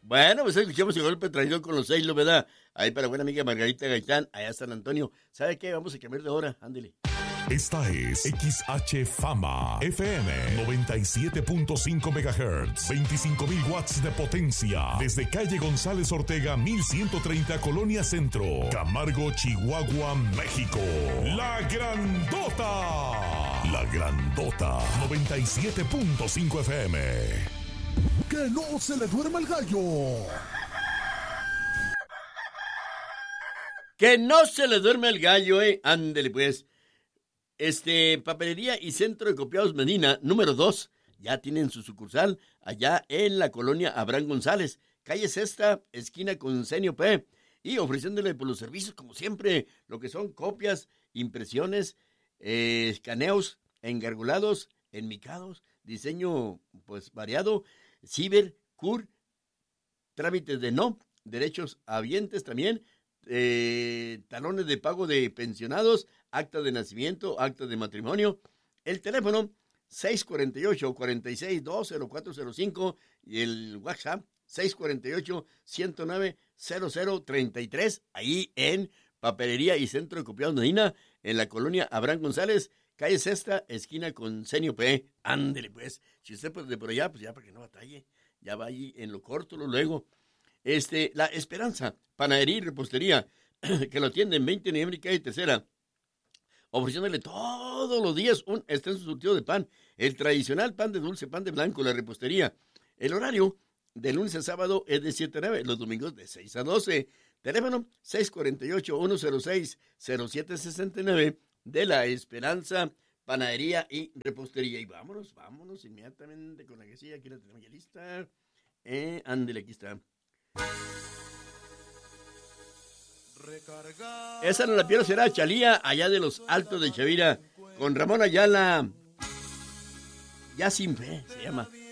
Bueno, pues escuchamos el golpe traído con los 6, ¿lo verdad? Ahí para buena amiga Margarita Gaitán, allá San Antonio. ¿Sabe qué? Vamos a cambiar de hora, ándele. Esta es XH Fama FM 97.5 MHz, 25,000 watts de potencia, desde calle González Ortega 1130 Colonia Centro, Camargo, Chihuahua, México. La Grandota 97.5 FM. Que no se le duerma el gallo. Que no se le duerme el gallo, ándele pues. Papelería y Centro de Copiados Medina, número 2, ya tienen su sucursal allá en la colonia Abraham González, calle Sexta, esquina con Senio P, y ofreciéndole por los servicios, como siempre, lo que son copias, impresiones, escaneos, engargolados, enmicados, diseño pues variado, ciber, CUR, trámites de derechos habientes también, talones de pago de pensionados, acta de nacimiento, acta de matrimonio. El teléfono 648-46-20405 y el WhatsApp 648-109-0033, ahí en Papelería y Centro de Copiados Medina, en la colonia Abraham González, calle Sexta, esquina con Senio P. Ándele pues, si usted pues de por allá, pues ya para que no batalle, ya va ahí en lo corto, luego. La Esperanza, panadería y repostería, que lo atienden 20 de noviembre y calle Tercera, ofreciéndole todos los días un extenso surtido de pan, el tradicional pan de dulce, pan de blanco, la repostería. El horario de lunes a sábado es de 7 a 9, los domingos de 6 a 12. Teléfono 648-106-0769 de La Esperanza, panadería y repostería. Y vámonos inmediatamente con la quesilla, aquí la tenemos ya lista. Ándele, aquí está. Esa no la pierdo, será Chalía, allá de los Altos de Chavira, con Ramón Ayala. Ya sin fe, se llama.